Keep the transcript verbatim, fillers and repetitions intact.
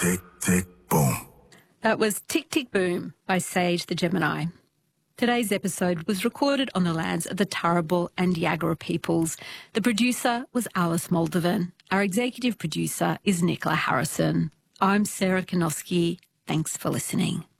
tick, tick, boom. That was Tick Tick Boom by Sage the Gemini. Today's episode was recorded on the lands of the Turrbal and Yagara peoples. The producer was Alice Moldovan. Our executive producer is Nicola Harrison. I'm Sarah Konoski. Thanks for listening.